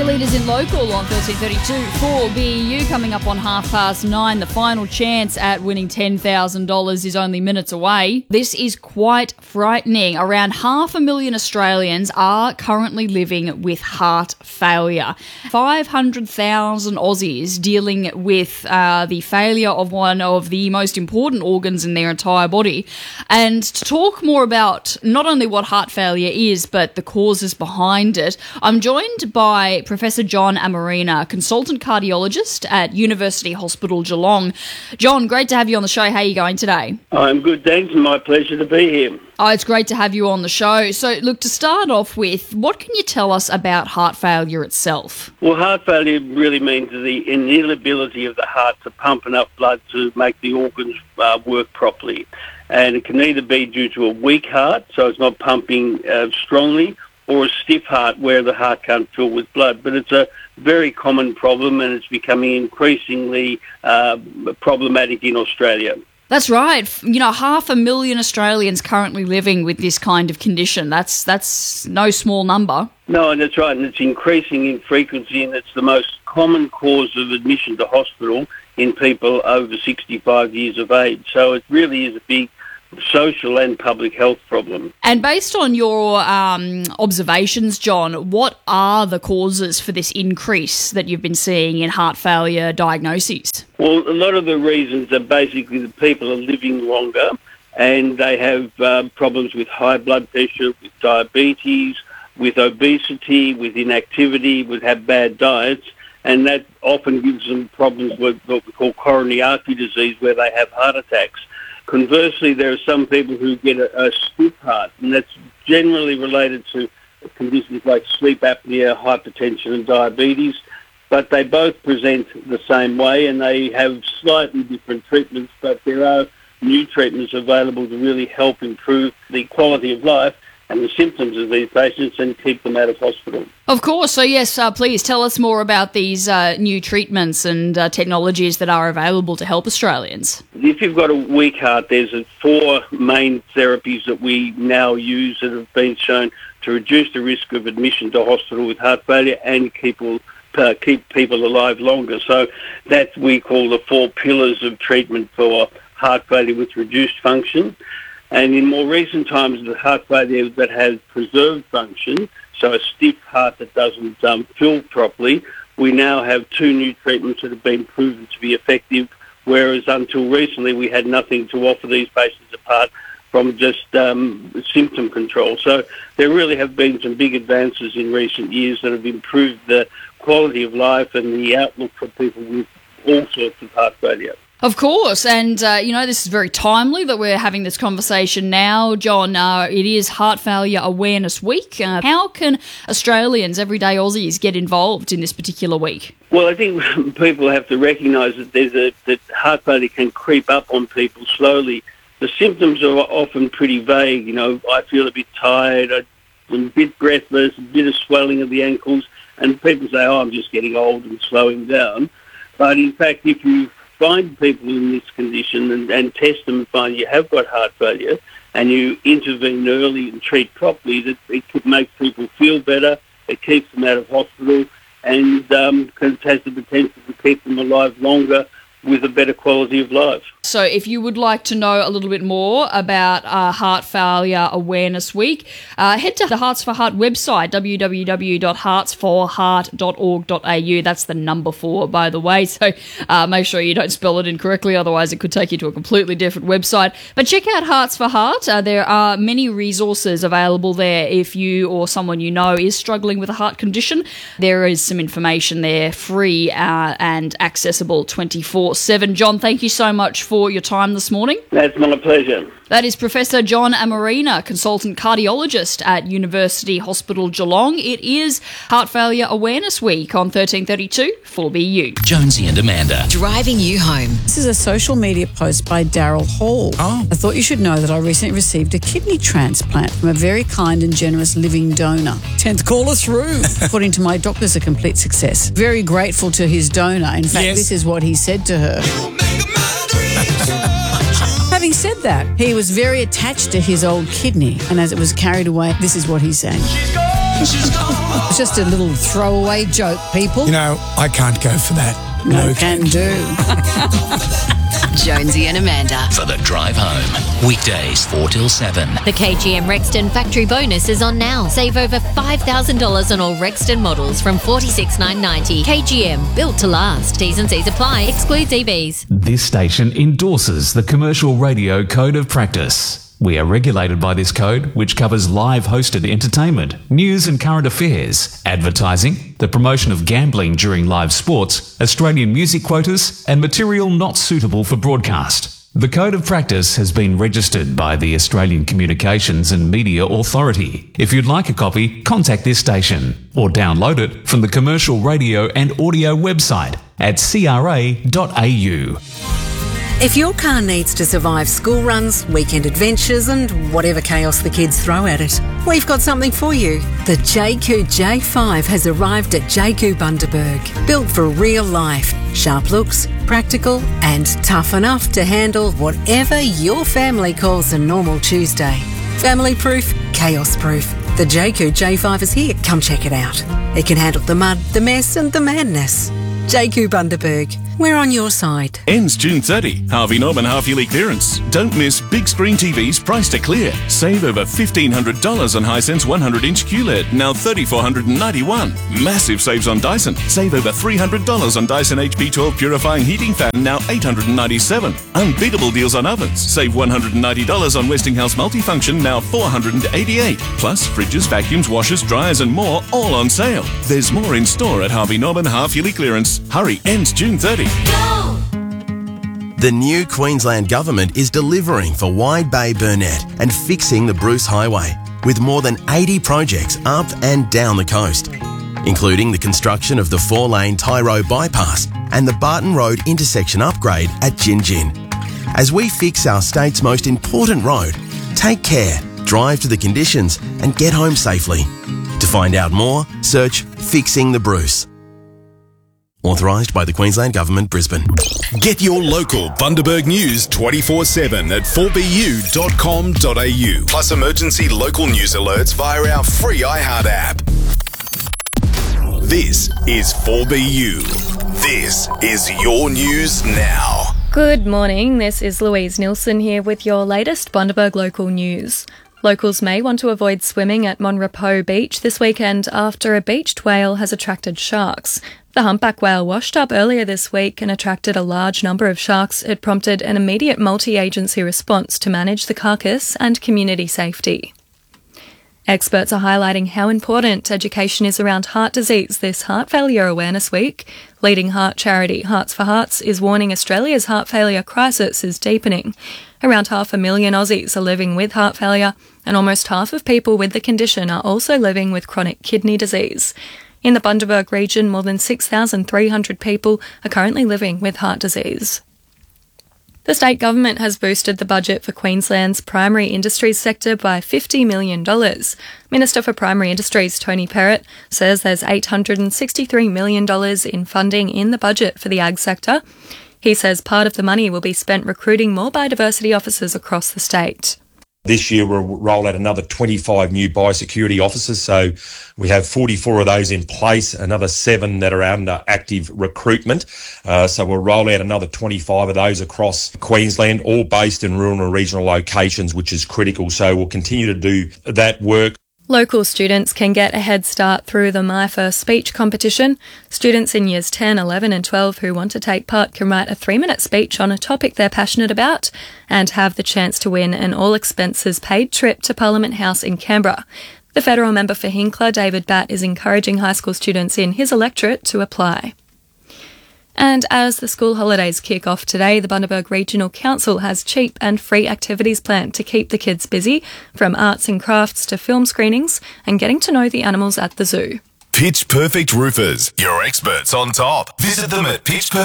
your leaders in local on 1332 for BEU coming up on 9:30. The final chance at winning $10,000 is only minutes away. This is quite frightening. Around 500,000 Australians are currently living with heart failure. 500,000 Aussies dealing with the failure of one of the most important organs in their entire body. And to talk more about not only what heart failure is, but the causes behind it, I'm joined by Professor John Amarina, consultant cardiologist at University Hospital Geelong. John, great to have you on the show. How are you going today? I'm good, thanks. My pleasure to be here. Oh, it's great to have you on the show. So, look, to start off with, what can you tell us about heart failure itself? Well, heart failure really means the inability of the heart to pump enough blood to make the organs work properly. And it can either be due to a weak heart, so it's not pumping strongly, or a stiff heart where the heart can't fill with blood. But it's a very common problem, and it's becoming increasingly problematic in Australia. That's right. 500,000 Australians currently living with this kind of condition. That's no small number. No, and that's right, and it's increasing in frequency, and it's the most common cause of admission to hospital in people over 65 years of age. So it really is a big social and public health problem. And based on your observations, John, what are the causes for this increase that you've been seeing in heart failure diagnoses? Well, a lot of the reasons are basically that people are living longer and they have problems with high blood pressure, with diabetes, with obesity, with inactivity, with have bad diets, and that often gives them problems with what we call coronary artery disease, where they have heart attacks. Conversely, there are some people who get a stiff heart, and that's generally related to conditions like sleep apnea, hypertension and diabetes, but they both present the same way and they have slightly different treatments, but there are new treatments available to really help improve the quality of life and the symptoms of these patients and keep them out of hospital. Of course. So yes, please tell us more about these new treatments and technologies that are available to help Australians. If you've got a weak heart, there's 4 main therapies that we now use that have been shown to reduce the risk of admission to hospital with heart failure and keep people alive longer. So that we call the 4 pillars of treatment for heart failure with reduced function. And in more recent times, the heart failure that has preserved function, so a stiff heart that doesn't fill properly, we now have 2 new treatments that have been proven to be effective, whereas until recently we had nothing to offer these patients apart from just symptom control. So there really have been some big advances in recent years that have improved the quality of life and the outlook for people with all sorts of heart failure. Of course, and this is very timely that we're having this conversation now. John, it is Heart Failure Awareness Week. How can Australians, everyday Aussies, get involved in this particular week? Well, I think people have to recognise that that heart failure can creep up on people slowly. The symptoms are often pretty vague. I feel a bit tired, I'm a bit breathless, a bit of swelling of the ankles, and people say, I'm just getting old and slowing down. But in fact, if you find people in this condition and test them and find you have got heart failure and you intervene early and treat properly, that it could make people feel better, it keeps them out of hospital, and it has the potential to keep them alive longer with a better quality of life. So if you would like to know a little bit more about Heart Failure Awareness Week, head to the Hearts for Heart website, www.heartsforheart.org.au. That's the number 4, by the way, so make sure you don't spell it incorrectly, otherwise it could take you to a completely different website. But check out Hearts for Heart. There are many resources available there if you or someone you know is struggling with a heart condition. There is some information there, free and accessible 24/7. John, thank you so much for your time this morning. That's my pleasure. That is Professor John Amarina, consultant cardiologist at University Hospital Geelong. It is Heart Failure Awareness Week on 1332 4BU. Jonesy and Amanda. Driving you home. This is a social media post by Daryl Hall. Oh. I thought you should know that I recently received a kidney transplant from a very kind and generous living donor. 10th caller through. According to my doctors, a complete success. Very grateful to his donor. In fact, Yes. This is what he said to her. Having said that, he was very attached to his old kidney, and as it was carried away, this is what he sang. It's just a little throwaway joke, people. You know, I can't go for that. No can do. Jonesy and Amanda. For the drive home. Weekdays 4 till 7. The KGM Rexton factory bonus is on now. Save over $5,000 on all Rexton models from $46,990. KGM, built to last. T's and C's apply. Excludes EVs. This station endorses the Commercial Radio Code of Practice. We are regulated by this code, which covers live hosted entertainment, news and current affairs, advertising, the promotion of gambling during live sports, Australian music quotas, and material not suitable for broadcast. The Code of Practice has been registered by the Australian Communications and Media Authority. If you'd like a copy, contact this station or download it from the Commercial Radio and Audio website at cra.au. If your car needs to survive school runs, weekend adventures and whatever chaos the kids throw at it, we've got something for you. The JQ J5 has arrived at JQ Bundaberg. Built for real life. Sharp looks, practical and tough enough to handle whatever your family calls a normal Tuesday. Family proof, chaos proof. The JQ J5 is here. Come check it out. It can handle the mud, the mess and the madness. JQ Bundaberg. We're on your side. Ends June 30. Harvey Norman half-yearly clearance. Don't miss big screen TVs priced to clear. Save over $1,500 on Hisense 100-inch QLED, now $3,491. Massive saves on Dyson. Save over $300 on Dyson HP12 purifying heating fan, now $897. Unbeatable deals on ovens. Save $190 on Westinghouse multifunction, now $488. Plus fridges, vacuums, washers, dryers and more, all on sale. There's more in store at Harvey Norman half-yearly clearance. Hurry, ends June 30. The new Queensland Government is delivering for Wide Bay Burnett and fixing the Bruce Highway with more than 80 projects up and down the coast, including the construction of the 4-lane Tyro bypass and the Barton Road intersection upgrade at Gin Gin. As we fix our state's most important road, take care, drive to the conditions and get home safely. To find out more, search Fixing the Bruce. Authorised by the Queensland Government, Brisbane. Get your local Bundaberg news 24/7 at 4bu.com.au. Plus emergency local news alerts via our free iHeart app. This is 4BU. This is your news now. Good morning, this is Louise Nilsson here with your latest Bundaberg local news. Locals may want to avoid swimming at Monrepo Beach this weekend after a beached whale has attracted sharks. The humpback whale washed up earlier this week and attracted a large number of sharks. It prompted an immediate multi-agency response to manage the carcass and community safety. Experts are highlighting how important education is around heart disease this Heart Failure Awareness Week. Leading heart charity Hearts for Hearts is warning Australia's heart failure crisis is deepening. Around 500,000 Aussies are living with heart failure, and almost half of people with the condition are also living with chronic kidney disease. In the Bundaberg region, more than 6,300 people are currently living with heart disease. The state government has boosted the budget for Queensland's primary industries sector by $50 million. Minister for Primary Industries Tony Perrott says there's $863 million in funding in the budget for the ag sector. He says part of the money will be spent recruiting more biodiversity officers across the state. This year we'll roll out another 25 new biosecurity officers, so we have 44 of those in place, another 7 that are under active recruitment. So we'll roll out another 25 of those across Queensland, all based in rural and regional locations, which is critical. So we'll continue to do that work. Local students can get a head start through the My First Speech competition. Students in years 10, 11 and 12 who want to take part can write a 3-minute speech on a topic they're passionate about and have the chance to win an all-expenses-paid trip to Parliament House in Canberra. The federal member for Hinkler, David Batt, is encouraging high school students in his electorate to apply. And as the school holidays kick off today, the Bundaberg Regional Council has cheap and free activities planned to keep the kids busy, from arts and crafts to film screenings and getting to know the animals at the zoo. Pitch Perfect Roofers, your more experts on top. Visit them at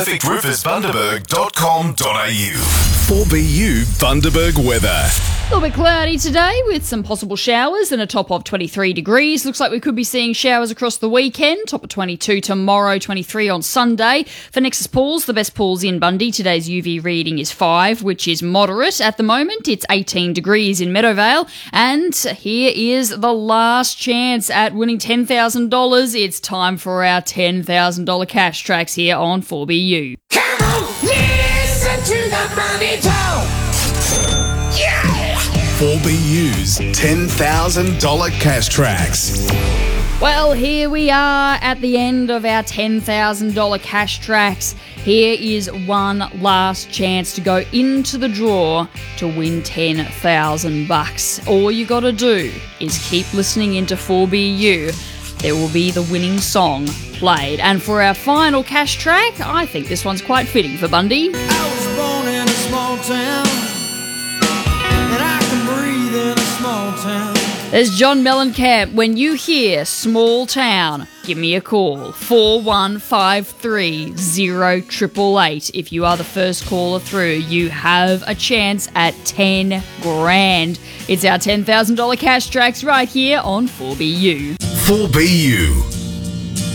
pitchperfectroofersbundaberg.com.au. 4BU Bundaberg weather. A little bit cloudy today with some possible showers and a top of 23 degrees. Looks like we could be seeing showers across the weekend. Top of 22 tomorrow, 23 on Sunday. For Nexus Pools, the best pools in Bundy, today's UV reading is 5, which is moderate. At the moment, it's 18 degrees in Meadowvale. And here is the last chance at winning $10,000. It's time for our $10,000 cash tracks here on 4BU. Come on, listen to the money talk. Yeah! 4BU's $10,000 cash tracks. Well, here we are at the end of our $10,000 cash tracks. Here is one last chance to go into the draw to win $10,000. All you got to do is keep listening into 4BU. There will be the winning song played. And for our final cash track, I think this one's quite fitting for Bundy. I was born in a small town, and I can breathe in a small town. There's John Mellencamp. When you hear Small Town, give me a call. 41530888. If you are the first caller through, you have a chance at 10 grand. It's our $10,000 cash tracks right here on 4BU. 4BU.